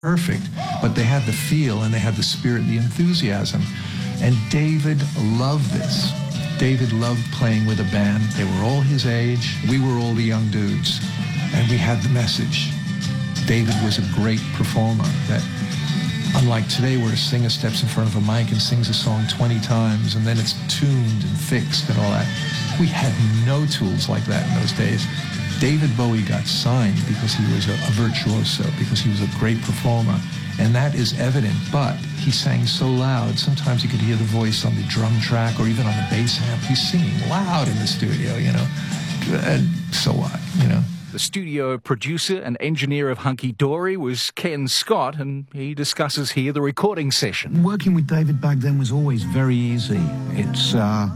perfect, but they had the feel and they had the spirit, the enthusiasm. And David loved this. David loved playing with a band. They were all his age. We were all the young dudes. And we had the message. David was a great performer that, unlike today where a singer steps in front of a mic and sings a song 20 times and then it's tuned and fixed and all that, we had no tools like that in those days. David Bowie got signed because he was a virtuoso, because he was a great performer, and that is evident, but he sang so loud, sometimes you could hear the voice on the drum track or even on the bass amp. He's singing loud in the studio, you know, and so what, you know. The studio producer and engineer of Hunky Dory was Ken Scott, and he discusses here the recording session. Working with David back then was always very easy. It's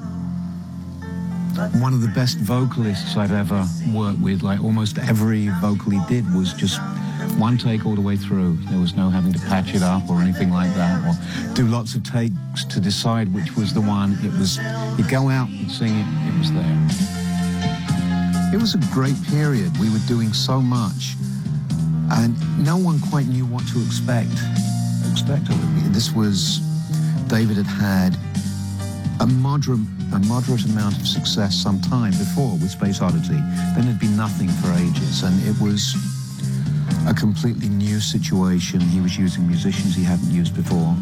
one of the best vocalists I've ever worked with. Like almost every vocal he did was just one take all the way through. There was no having to patch it up or anything like that, or do lots of takes to decide which was the one. It was, you'd go out, you'd sing it, it was there. It was a great period. We were doing so much, and no one quite knew what to expect of it. This was, David had had a moderate amount of success some time before with Space Oddity. Then there'd been nothing for ages, and it was a completely new situation. He was using musicians he hadn't used before.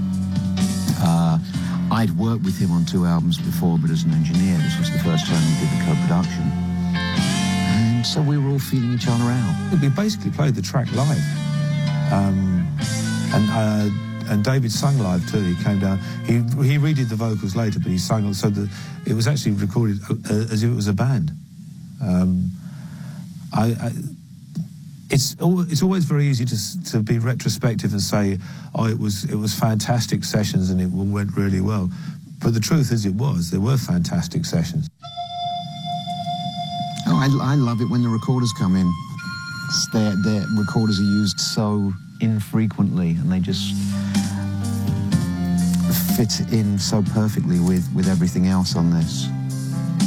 I'd worked with him on 2 albums before, but as an engineer, this was the first time we did the co-production. And so we were all feeling each other out. We basically played the track live. And David sung live too. He came down. He redid the vocals later, but he sung so that it was actually recorded as if it was a band. It's always very easy to be retrospective and say, oh, it was fantastic sessions and it went really well. But the truth is, there were fantastic sessions. Oh, I love it when the recorders come in. Their recorders are used so infrequently, and they just fit in so perfectly with everything else on this.